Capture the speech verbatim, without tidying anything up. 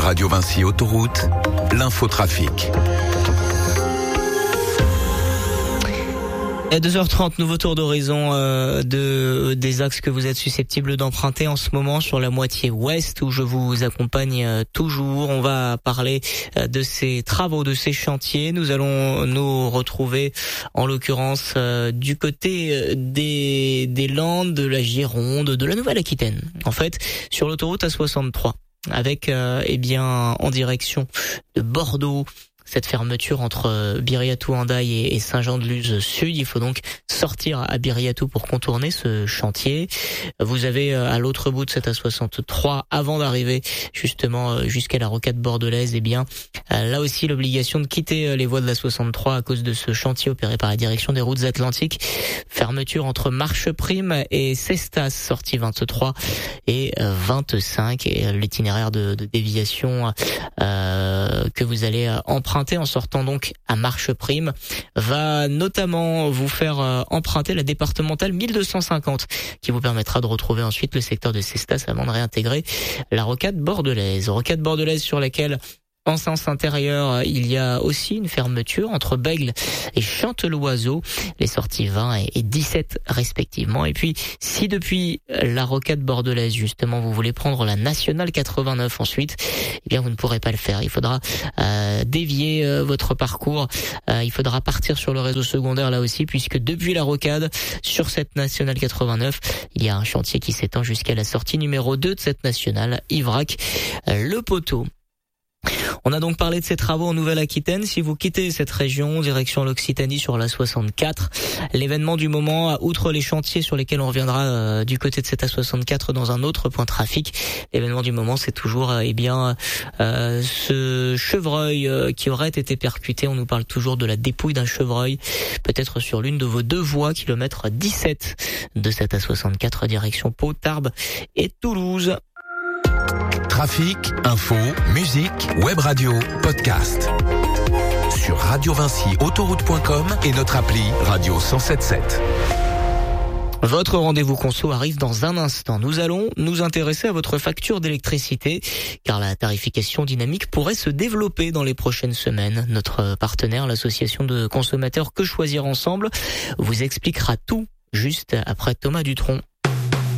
Radio Vinci Autoroute, l'infotrafic. À deux heures trente, nouveau tour d'horizon euh, de des axes que vous êtes susceptibles d'emprunter en ce moment sur la moitié ouest où je vous accompagne euh, toujours. On va parler euh, de ces travaux, de ces chantiers. Nous allons nous retrouver en l'occurrence euh, du côté des des Landes, de la Gironde, de la Nouvelle-Aquitaine. En fait, sur l'autoroute A soixante-trois avec euh, eh bien en direction de Bordeaux. Cette fermeture entre Biriatou-Hendaye et Saint-Jean-de-Luz Sud. Il faut donc sortir à Biriatou pour contourner ce chantier. Vous avez à l'autre bout de cette A soixante-trois, avant d'arriver justement jusqu'à la rocade bordelaise, eh bien là aussi l'obligation de quitter les voies de la soixante-trois à cause de ce chantier opéré par la direction des routes atlantiques. Fermeture entre Marcheprime et Cestas, sortie vingt-trois et vingt-cinq. Et l'itinéraire de, de déviation euh, que vous allez emprunter en sortant donc à Marcheprime va notamment vous faire euh, emprunter la départementale mille deux cent cinquante qui vous permettra de retrouver ensuite le secteur de Cestas avant de réintégrer la rocade bordelaise. Rocade bordelaise sur laquelle en sens intérieur, il y a aussi une fermeture entre Bègles et Chanteloiseau, les sorties vingt et dix-sept respectivement. Et puis, si depuis la rocade bordelaise, justement, vous voulez prendre la nationale quatre-vingt-neuf ensuite, eh bien, vous ne pourrez pas le faire. Il faudra euh, dévier euh, votre parcours. Euh, il faudra partir sur le réseau secondaire là aussi, puisque depuis la rocade, sur cette nationale quatre-vingt-neuf, il y a un chantier qui s'étend jusqu'à la sortie numéro deux de cette nationale, Ivrac, euh, le poteau. On a donc parlé de ces travaux en Nouvelle-Aquitaine. Si vous quittez cette région, direction l'Occitanie sur la soixante-quatre, l'événement du moment, outre les chantiers sur lesquels on reviendra euh, du côté de cette A soixante-quatre dans un autre point trafic, l'événement du moment, c'est toujours euh, eh bien euh, ce chevreuil euh, qui aurait été percuté. On nous parle toujours de la dépouille d'un chevreuil, peut-être sur l'une de vos deux voies, kilomètre dix-sept de cette A soixante-quatre, direction Pau, Tarbes et Toulouse. Trafic, info, musique, web radio, podcast. Sur radio vinci autoroute point com et notre appli Radio cent sept sept. Votre rendez-vous conso arrive dans un instant. Nous allons nous intéresser à votre facture d'électricité, car la tarification dynamique pourrait se développer dans les prochaines semaines. Notre partenaire, l'association de consommateurs Que Choisir Ensemble, vous expliquera tout juste après Thomas Dutronc.